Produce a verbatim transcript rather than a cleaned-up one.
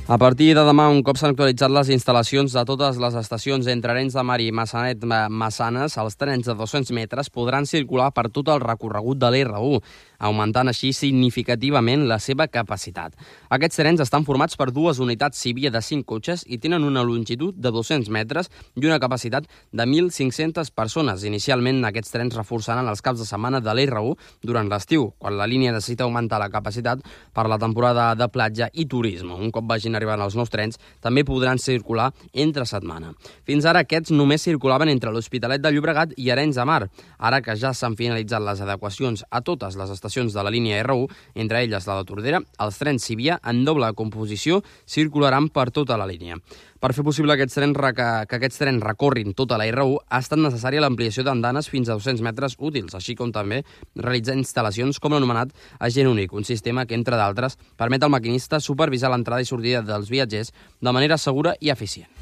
A partir de demà, un cop s'han actualitzat les instal·lacions de totes les estacions entre Arenys de Mar i Massanet-Massanes, els trens de dos-cents metres podran circular per tot el recorregut de l'R u, augmentant així significativament la seva capacitat. Aquests trens estan formats per dues unitats Civia de cinc cotxes i tenen una longitud de dos-cents metres i una capacitat de mil cinc-centes persones. Inicialment, aquests trens reforçaran els caps de setmana de l'R u durant l'estiu, quan la línia necessita augmentar la capacitat per la temporada de platja i turisme. Un cop vagin arribant els nous trens, també podran circular entre setmana. Fins ara aquests només circulaven entre l'Hospitalet de Llobregat i Arenys de Mar. Ara que ja s'han finalitzat les adequacions a totes les estacions de la línia R u, entre elles la de Tordera, els trens Civia en doble composició circularan per tota la línia. Per fer possible aquests trens, que aquests trens recorrin tota la R u, ha estat necessària l'ampliació d'andanes fins a dos-cents metres útils, així com també realitzar instal·lacions com l'anomenat agent únic, un sistema que, entre d'altres, permet al maquinista supervisar l'entrada i sortida dels viatgers de manera segura i eficient.